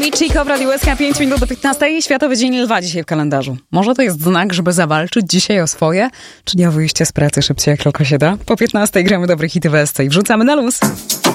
Baby Chico w Radiu SK 5 minut do 15. Światowy Dzień Lwa dzisiaj w kalendarzu. Może to jest znak, żeby zawalczyć dzisiaj o swoje? Czy nie o wyjście z pracy szybciej jak tylko się da? Po 15 gramy dobre hity w SC i wrzucamy na luz.